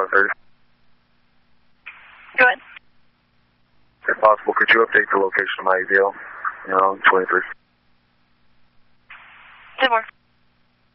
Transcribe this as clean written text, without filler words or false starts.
1130. Go ahead. If possible, could you update the location of my AVL? 23. Say more.